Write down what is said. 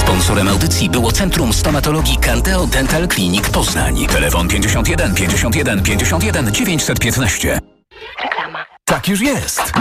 Sponsorem audycji było Centrum Stomatologii Candeo Dental Clinic Poznań. Telefon 51 51 51 915. Reklama. Tak już jest.